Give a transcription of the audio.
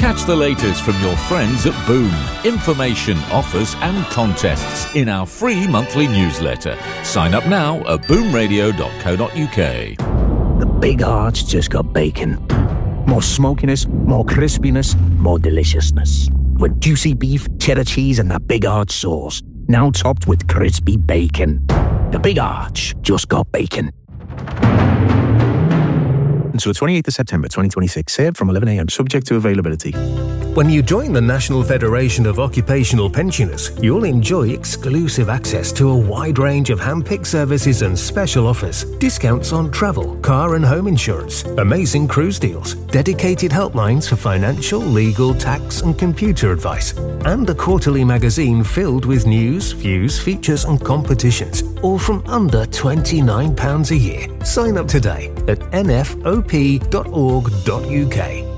Catch the latest from your friends at Boom. Information, offers and contests in our free monthly newsletter. Sign up now at boomradio.co.uk. The Big Arch just got bacon. More smokiness, more crispiness, more deliciousness. With juicy beef, cheddar cheese and that Big Arch sauce. Now topped with crispy bacon. The Big Arch just got bacon. Until the 28th of September 2026, served from 11 a.m, subject to availability. When you join the National Federation of Occupational Pensioners, you'll enjoy exclusive access to a wide range of hand-picked services and special offers, discounts on travel, car and home insurance, amazing cruise deals, dedicated helplines for financial, legal, tax and computer advice, and a quarterly magazine filled with news, views, features and competitions, all from under £29 a year. Sign up today at nfop.org.uk.